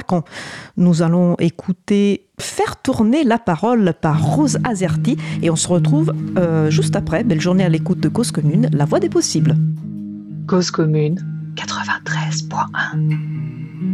Lacan. Nous allons écouter Faire tourner la parole par Rose Azerty et on se retrouve juste après. Belle journée à l'écoute de Cause Commune, la voix des possibles. Cause Commune 93.1